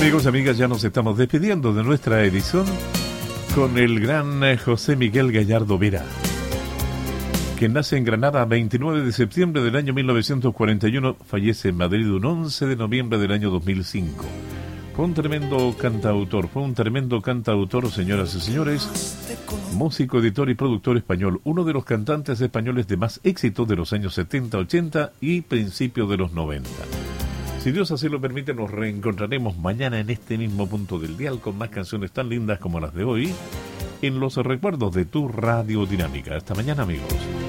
Amigos, amigas, ya nos estamos despidiendo de nuestra edición con el gran José Miguel Gallardo Vera, que nace en Granada 29 de septiembre del año 1941, fallece en Madrid un 11 de noviembre del año 2005. Fue un tremendo cantautor, señoras y señores, músico, editor y productor español, uno de los cantantes españoles de más éxito de los años 70, 80 y principios de los 90. Si Dios así lo permite, nos reencontraremos mañana en este mismo punto del dial con más canciones tan lindas como las de hoy en los recuerdos de tu Radio Dinámica. Hasta mañana, amigos.